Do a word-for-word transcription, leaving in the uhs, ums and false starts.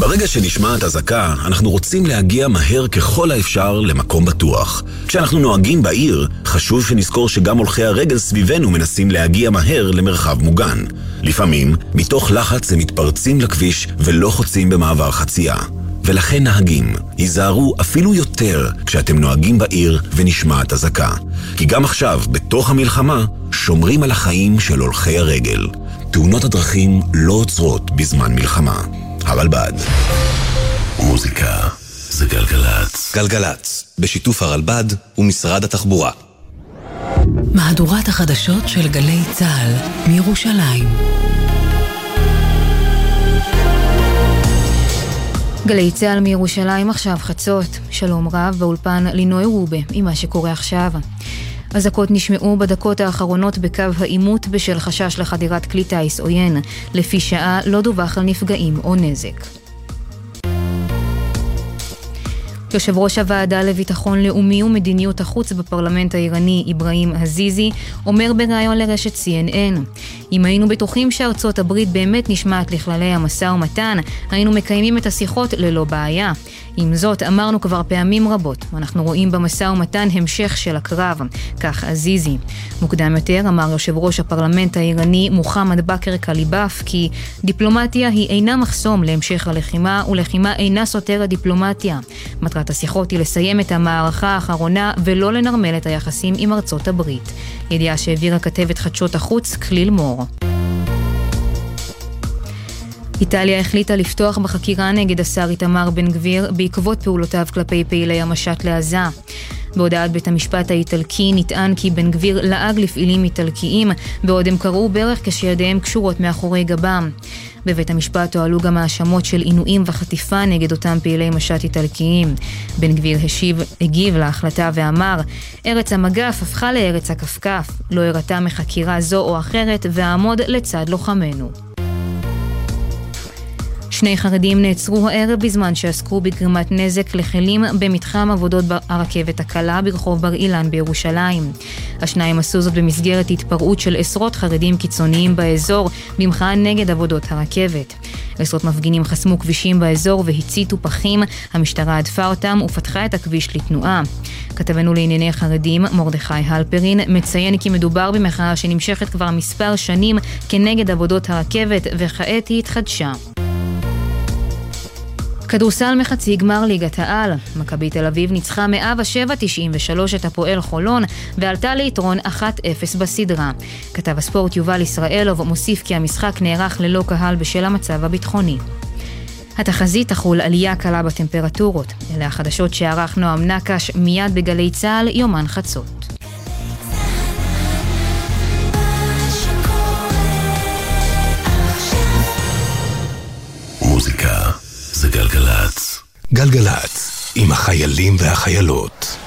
ברגע שנשמעת אזעקה, אנחנו רוצים להגיע מהר ככל האפשר למקום בטוח. כשאנחנו נוהגים בעיר, חשוב שנזכור שגם הולכי הרגל סביבנו מנסים להגיע מהר למרחב מוגן. לפעמים, מתוך לחץ הם מתפרצים לכביש ולא חוצים במעבר חצייה. ולכן נהגים, היזהרו אפילו יותר כשאתם נוהגים בעיר ונשמעת אזעקה. כי גם עכשיו, בתוך המלחמה, שומרים על החיים של הולכי הרגל. תאונות הדרכים לא עוצרות בזמן מלחמה. הרלב"ד. מוזיקה זה גלגלץ. גלגלץ, בשיתוף הרלב"ד ומשרד התחבורה. מהדורת החדשות של גלי צה"ל מירושלים. גלי צה"ל מירושלים עכשיו חצות. שלום רב באולפן לינוי רובה עם מה שקורה עכשיו. אזעקות נשמעו בדקות האחרונות בקו העימות בשל חשש לחדירת כלי טיס עוין. לפי שעה לא דווח על נפגעים או נזק. יושב ראש הוועדה לביטחון לאומי ומדיניות החוץ בפרלמנט האיראני אברהים עזיזי אומר בראיון לרשת סי אן אן: אם היינו בטוחים שארצות הברית באמת נשמעת לכללי המשא ומתן, היינו מקיימים את השיחות ללא בעיה. עם זאת, אמרנו כבר פעמים רבות, אנחנו רואים במשא ומתן המשך של הקרב, כך עזיזי. מוקדם יותר אמר יושב ראש הפרלמנט האיראני מוחמד בכר קליבאף כי דיפלומטיה היא אינה מחסום להמשך הלחימה, ולחימה אינה סותרת דיפלומטיה. מטרת השיחות היא לסיים את המערכה האחרונה ולא לנרמל את היחסים עם ארצות הברית. ידיעה שהעבירה כתבת חדשות החוץ כליל מור. איטליה החליטה לפתוח בחקירה נגד השר איתמר בן גביר בעקבות פעולותיו כלפי פעילי המשט לעזה. בהודעת בית המשפט האיטלקי נטען כי בן גביר לעג לפעילים איטלקיים בעוד הם קראו ברך כשידיהם קשורות מאחורי גבם. בבית המשפט הועלו גם האשמות של עינויים וחטיפה נגד אותם פעילי משט איטלקיים. בן גביר השיב, הגיב להחלטה ואמר: ארץ המגף הפכה לארץ הכפכף, לא הראתה מחקירה זו או אחרת ועמוד לצד לוחמנו. שני חרדים נעצרו הערב בזמן שעסקו בגרימת נזק לחלים במתחם עבודות הרכבת הקלה ברחוב בר אילן בירושלים. השניים עשו זאת במסגרת התפרעות של עשרות חרדים קיצוניים באזור במחאה נגד עבודות הרכבת. עשרות מפגינים חסמו כבישים באזור והציתו פחים, המשטרה הדפה אותם ופתחה את הכביש לתנועה. כתבנו לענייני חרדים מרדכי הלפרין מציין כי מדובר במחאה שנמשכת כבר מספר שנים כנגד עבודות הרכבת וכעת היא התחדשה. כדורסל מחצי גמר ליגת העל. מכבי תל אביב ניצחה מאה ושבע תשעים ושלוש את הפועל חולון ועלתה ליתרון אחת אפס בסדרה. כתב הספורט יובל ישראלוב מוסיף כי המשחק נערך ללא קהל בשל המצב הביטחוני. התחזית תחול עלייה קלה בטמפרטורות. אלה החדשות שערך נועם נקש מיד בגלי צה"ל יומן חצות. מוזיקה זה גלגלץ. גלגלץ, עם החיילים והחיילות.